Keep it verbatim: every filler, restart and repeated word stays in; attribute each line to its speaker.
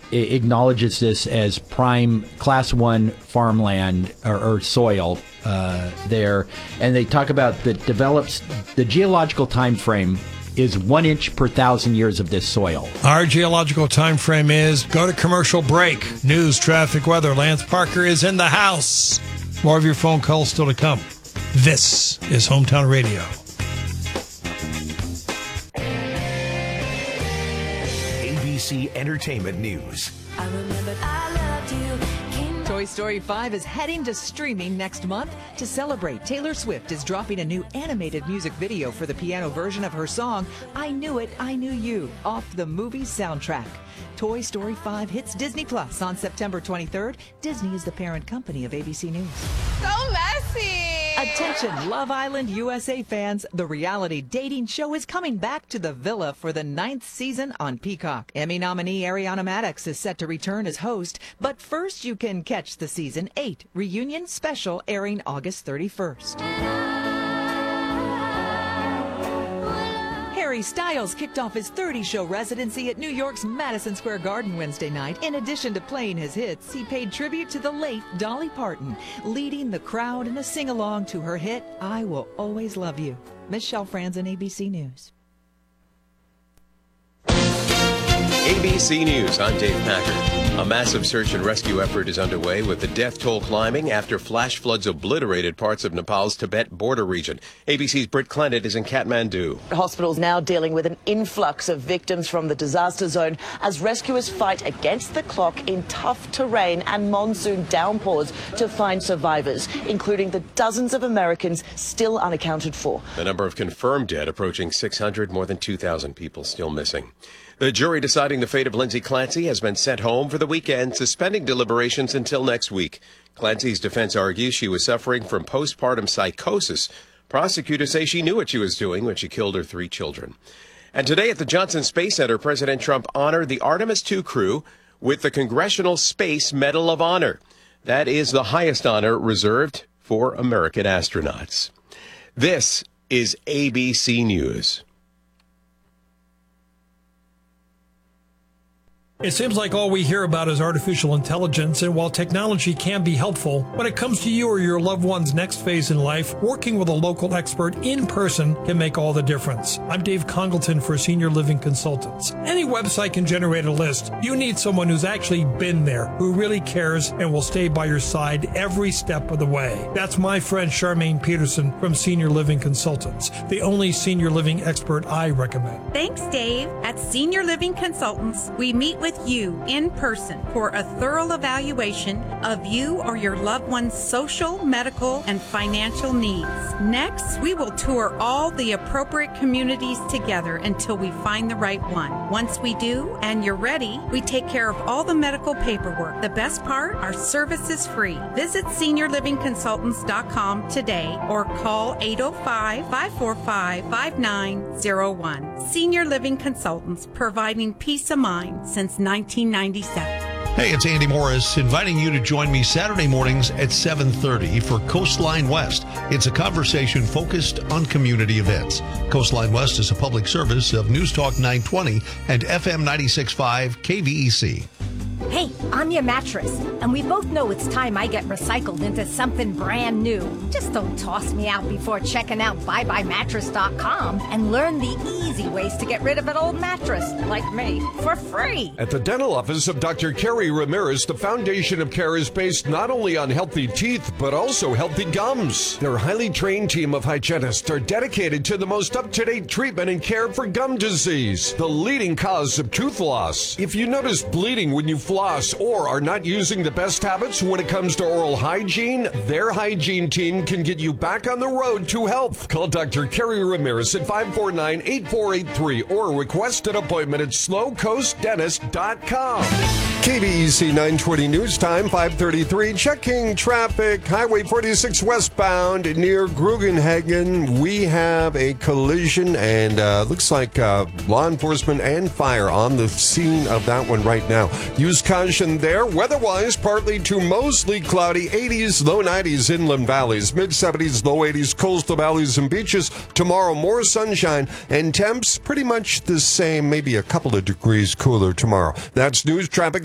Speaker 1: acknowledges this as prime class one farmland or, or soil uh, there. And they talk about that develops the geological time frame is one inch per thousand years of this soil.
Speaker 2: Our geological time frame is go to commercial break. News, traffic, weather. Lance Parker is in the house. More of your phone calls still to come. This is Hometown Radio.
Speaker 3: A B C Entertainment News.
Speaker 4: I remember I loved you.
Speaker 5: Toy Story five is heading to streaming next month. To celebrate, Taylor Swift is dropping a new animated music video for the piano version of her song, I Knew It, I Knew You, off the movie's soundtrack. Toy Story five hits Disney Plus on September twenty-third. Disney is the parent company of A B C News.
Speaker 6: So messy!
Speaker 5: Attention, Love Island U S A fans. The reality dating show is coming back to the Villa for the ninth season on Peacock. Emmy nominee Ariana Madix is set to return as host, but first you can catch the season eight reunion special airing August thirty-first. Harry Styles kicked off his thirty-show residency at New York's Madison Square Garden Wednesday night. In addition to playing his hits, he paid tribute to the late Dolly Parton, leading the crowd in a sing-along to her hit, I Will Always Love You. Michelle Franzen, A B C News.
Speaker 7: A B C News, I'm Dave Packard. A massive search and rescue effort is underway with the death toll climbing after flash floods obliterated parts of Nepal's Tibet border region. A B C's Britt Clendit is in Kathmandu.
Speaker 8: Hospitals now dealing with an influx of victims from the disaster zone as rescuers fight against the clock in tough terrain and monsoon downpours to find survivors, including the dozens of Americans still unaccounted for.
Speaker 7: The number of confirmed dead approaching six hundred, more than two thousand people still missing. The jury deciding the fate of Lindsay Clancy has been sent home for the weekend, suspending deliberations until next week. Clancy's defense argues she was suffering from postpartum psychosis. Prosecutors say she knew what she was doing when she killed her three children. And today at the Johnson Space Center, President Trump honored the Artemis two crew with the Congressional Space Medal of Honor. That is the highest honor reserved for American astronauts. This is A B C News.
Speaker 2: It seems like all we hear about is artificial intelligence, and while technology can be helpful, when it comes to you or your loved one's next phase in life, working with a local expert in person can make all the difference. I'm Dave Congleton for Senior Living Consultants. Any website can generate a list. You need someone who's actually been there, who really cares and will stay by your side every step of the way. That's my friend Charmaine Peterson from Senior Living Consultants, the only senior living expert I recommend.
Speaker 9: Thanks, Dave. At Senior Living Consultants, we meet with with you in person for a thorough evaluation of you or your loved one's social, medical, and financial needs. Next, we will tour all the appropriate communities together until we find the right one. Once we do, and you're ready, we take care of all the medical paperwork. The best part, our service is free. Visit senior living consultants dot com today or call eight oh five, five four five, five nine oh one. Senior Living Consultants, providing peace of mind since nineteen ninety-seven.
Speaker 10: Hey, it's Andy Morris, inviting you to join me Saturday mornings at seven thirty for Coastline West. It's a conversation focused on community events. Coastline West is a public service of News Talk nine twenty and F M ninety-six point five K V E C.
Speaker 11: Hey, I'm your mattress, and we both know it's time I get recycled into something brand new. Just don't toss me out before checking out bye bye mattress dot com and learn the easy ways to get rid of an old mattress, like me, for free.
Speaker 12: At the dental office of Doctor Kerry Ramirez, the foundation of care is based not only on healthy teeth, but also healthy gums. Their highly trained team of hygienists are dedicated to the most up-to-date treatment and care for gum disease, the leading cause of tooth loss. If you notice bleeding when you floss or are not using the best habits when it comes to oral hygiene, their hygiene team can get you back on the road to health. Call Doctor Kerry Ramirez at five four nine, eight four eight three or request an appointment at slow coast dentist dot com. K V E C nine twenty News Time, five thirty-three. Checking traffic. Highway forty-six westbound near Grugenhagen. We have a collision, and uh, looks like uh, law enforcement and fire on the scene of that one right now. Use caution there. Weather-wise, partly to mostly cloudy. eighties, low nineties inland valleys. mid seventies, low eighties coastal valleys and beaches. Tomorrow, more sunshine, and temps pretty much the same, maybe a couple of degrees cooler tomorrow. That's news traffic.